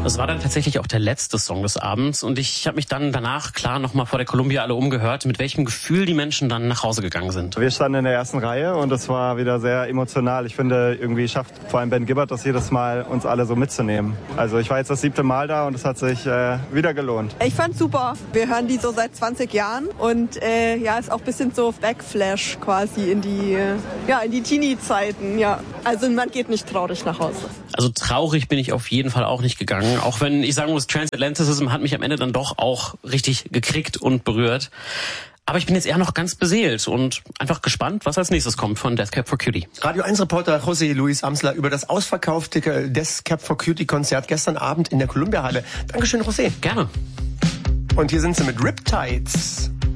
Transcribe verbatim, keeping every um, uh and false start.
Das war dann tatsächlich auch der letzte Song des Abends und ich habe mich dann danach klar nochmal vor der Columbia alle umgehört, mit welchem Gefühl die Menschen dann nach Hause gegangen sind. Wir standen in der ersten Reihe und es war wieder sehr emotional. Ich finde, irgendwie schafft vor allem Ben Gibbard das jedes Mal, uns alle so mitzunehmen. Also ich war jetzt das siebte Mal da und es hat sich äh, wieder gelohnt. Ich fand's super. Wir hören die so seit zwanzig Jahren und äh, ja, ist auch ein bisschen so Backflash quasi in die, äh, ja, in die Teenie-Zeiten, ja. Also man geht nicht traurig nach Hause. Also traurig bin ich auf jeden Fall auch nicht gegangen. Auch wenn ich sagen muss, Transatlanticism hat mich am Ende dann doch auch richtig gekriegt und berührt. Aber ich bin jetzt eher noch ganz beseelt und einfach gespannt, was als nächstes kommt von Death Cab for Cutie. Radio eins Reporter José Luis Amsler über das ausverkaufte Death Cab for Cutie Konzert gestern Abend in der Columbia Halle. Dankeschön, José. Gerne. Und hier sind sie mit Riptides.